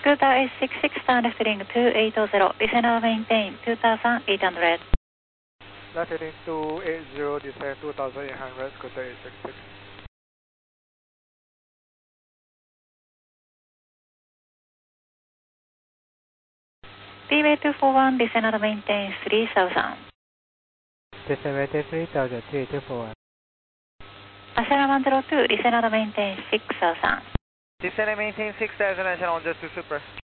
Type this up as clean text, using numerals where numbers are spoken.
Scooter is66, turn left heading 280, listener maintain 2800. Left heading 280, descend 2800, Scooter is66. Speedway 241, listener maintain 3000. Descend maintain 3000, 241. National 102, listener maintain 6000. Descend maintain 6000, National 102 Super.